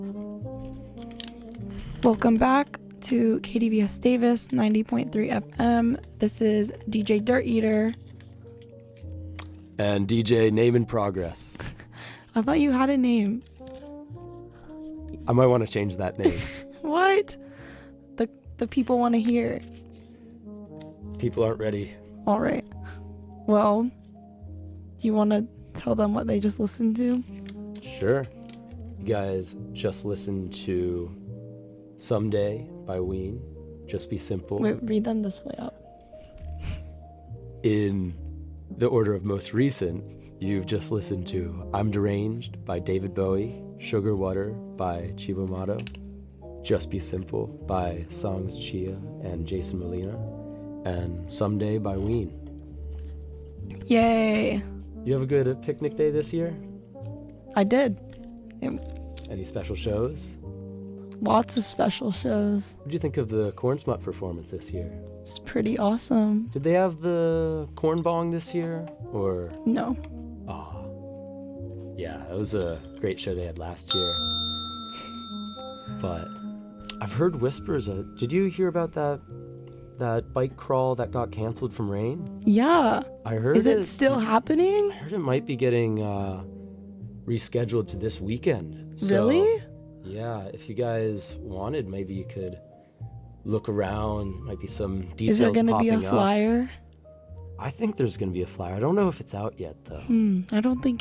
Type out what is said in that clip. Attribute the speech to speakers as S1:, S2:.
S1: Welcome back to KDVS Davis 90.3 FM. This is DJ Dirt Eater.
S2: And DJ Name in Progress.
S1: I thought you had a name.
S2: I might want to change that name.
S1: What? The people want to hear.
S2: People aren't ready.
S1: All right. Well, do you want to tell them what they just listened to?
S2: Sure. You guys just listened to Someday by Ween. Just Be Simple.
S1: Wait, read them this way up.
S2: In the order of most recent, you've just listened to I'm Deranged by David Bowie, Sugar Water by Chibo Mato, Just Be Simple by Songs Chia and Jason Molina, and Someday by Ween.
S1: Yay.
S2: You have a good picnic day this year?
S1: I did.
S2: Any special shows?
S1: Lots of special shows.
S2: What did you think of the Corn Smut performance this year?
S1: It's pretty awesome.
S2: Did they have the corn bong this year? Or
S1: No.
S2: yeah, that was a great show they had last year. But I've heard whispers. Did you hear about that bike crawl that got canceled from rain?
S1: Yeah.
S2: I heard
S1: Is it still happening?
S2: I heard it might be getting rescheduled to this weekend. So,
S1: Really?
S2: yeah, if you guys wanted, maybe you could look around. Might be some details.
S1: Is there going to be a
S2: popping up.
S1: flyer?
S2: I think there's going to be a flyer. I don't know if it's out yet, though.
S1: I don't think